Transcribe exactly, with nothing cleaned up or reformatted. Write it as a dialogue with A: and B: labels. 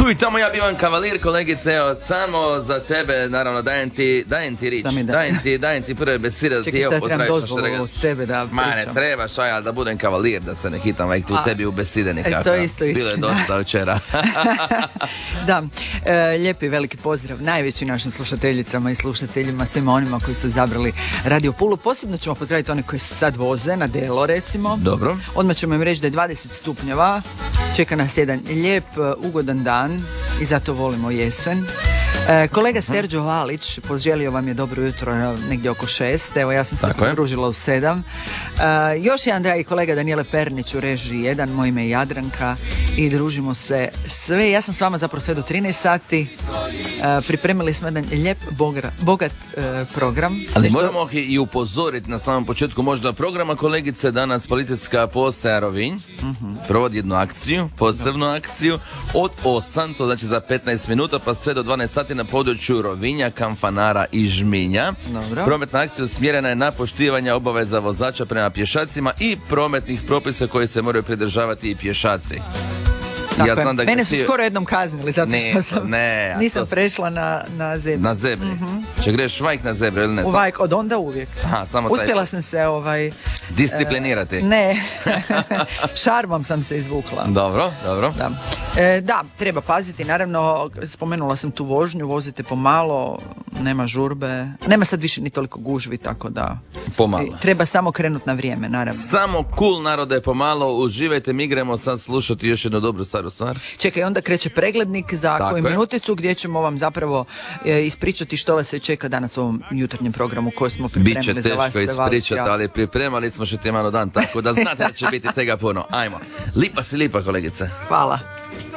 A: Tu i tamo ja bivam kavalir, kolegice, evo, samo za tebe, naravno, dajem ti, dajem ti rič,
B: Da
A: dajem ti, dajem ti prve beside da ti
B: Čekaj,
A: evo
B: šta
A: pozdraviš
B: trebam
A: na što
B: dozvolu od tebe da
A: Ma ne,
B: pričam?
A: trebaš, aj, ali da budem kavalir, da se ne hitam, vek tu
B: A,
A: tebi u beside
B: e,
A: nikako.
B: to je isto
A: Bilo je
B: istina.
A: dosta včera.
B: Da, e, lijepi veliki pozdrav najvećim našim slušateljicama i slušateljima, svima onima koji su izabrali Radio Pulu. Posebno ćemo pozdraviti one koji se sad voze na delo, recimo.
A: Dobro.
B: Odmah ćemo im reći da je dvadeset stupnjeva, čeka nas jedan lijep, ugodan dan i zato volimo jesen. E, kolega Serđo Valić poželio vam je dobro jutro negdje oko šest, evo ja sam se pridružila u sedam. E, još jedan dragi kolega Daniele Pernić u režiji jedan, moje ime je Jadranka i družimo se sve, ja sam s vama zapravo sve do trinaest sati. E, pripremili smo jedan lijep, bogra, bogat e, program.
A: Ali
B: Nešto...
A: moramo i upozoriti na samom početku možda programa, kolegice, danas policijska postaja Rovinj uh-huh. provodi jednu akciju, posebnu akciju od osam, to znači za petnaest minuta pa sve do dvanaest sati na području Rovinja, Kanfanara i Žminja.
B: Dobro.
A: Prometna akcija usmjerena je na poštivanje obaveza vozača prema pješacima i prometnih propisa koji se moraju pridržavati i pješaci.
B: Tako
A: ja znam da
B: mene su
A: ti...
B: skoro jednom kaznili zato
A: ne,
B: što sam
A: ne,
B: nisam
A: to...
B: prešla na, na zebru.
A: Na zebri.
B: Mm-hmm.
A: Če greš vajk na zebru ili ne?
B: U vajk, od onda uvijek.
A: Aha, samo taj...
B: Uspjela sam se ovaj...
A: disciplinirati.
B: E, ne, šarmom sam se izvukla.
A: Dobro, dobro.
B: Da. E, da, treba paziti, naravno, spomenula sam tu vožnju, vozite pomalo, nema žurbe, nema sad više ni toliko gužvi, tako da...
A: Pomalo.
B: E, treba samo krenuti na vrijeme, naravno.
A: Samo cool, narode, pomalo, uživajte, mi gremo sad slušati još jednu dobru staru stvar.
B: Čekaj, onda kreće preglednik za
A: tako
B: koju
A: je.
B: minuticu gdje ćemo vam zapravo e, ispričati što vas se čeka danas u ovom jutarnjem programu koji smo pripremili
A: Biće
B: za vas.
A: teško ispričati, ali pripremali smo što ti malo dan, tako da znate da će biti tega puno. Ajmo. Lipa si lipa, kolegice.
B: Hvala.